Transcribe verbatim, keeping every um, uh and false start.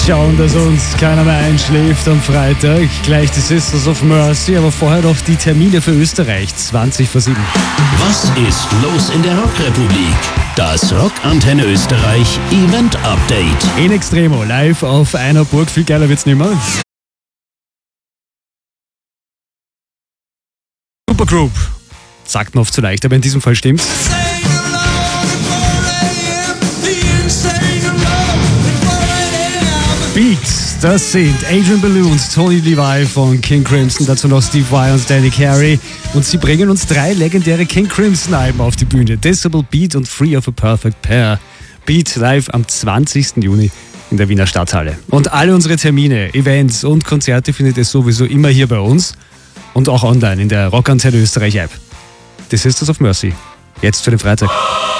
Schauen, dass uns keiner mehr einschläft am Freitag. Gleich die Sisters of Mercy, aber vorher noch die Termine für Österreich. zwanzig vor sieben. Was ist los in der Rockrepublik? Das Rockantenne Österreich Event Update. In Extremo, live auf einer Burg. Viel geiler wird's nicht mehr. Supergroup. Sagt man oft zu leicht, aber in diesem Fall stimmt's. Beat, das sind Adrian Belew und Tony Levi von King Crimson, dazu noch Steve Vai und Danny Carey. Und sie bringen uns drei legendäre King Crimson-Alben auf die Bühne. Decibel, Beat und Free of a Perfect Pair. Beat live am zwanzigsten Juni in der Wiener Stadthalle. Und alle unsere Termine, Events und Konzerte findet ihr sowieso immer hier bei uns und auch online in der Rockantenne Österreich App. The Sisters of Mercy. Jetzt für den Freitag.